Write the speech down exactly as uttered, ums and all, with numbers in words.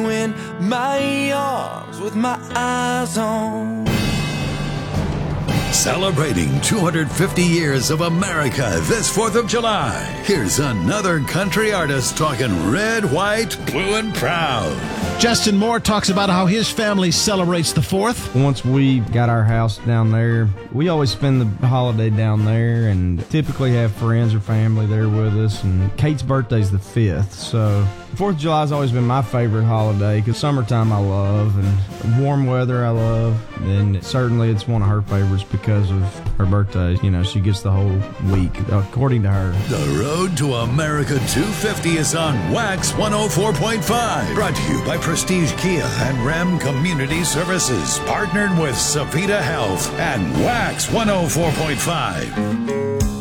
you in my arms with my eyes on. Celebrating two hundred fifty years of America this fourth of July. Here's another country artist talking red, white, blue, and proud. Justin Moore talks about how his family celebrates the fourth. Once we got our house down there, we always spend the holiday down there and typically have friends or family there with us. And Kate's birthday's the fifth, so fourth of July has always been my favorite holiday because summertime I love and warm weather I love. And certainly it's one of her favorites because of her birthday. You know, she gets the whole week, according to her. The Road to America two fifty is on Wax one oh four point five. Brought to you by Prestige Kia and Ram Community Services. Partnered with Savita Health and Wax one oh four point five.